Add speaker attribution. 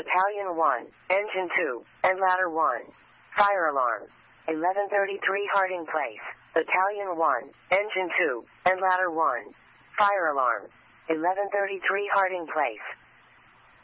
Speaker 1: Battalion 1, Engine 2, and Ladder 1. Fire alarm. 1133 Harding Place. Battalion 1, Engine 2, and Ladder 1. Fire alarm. 1133 Harding Place.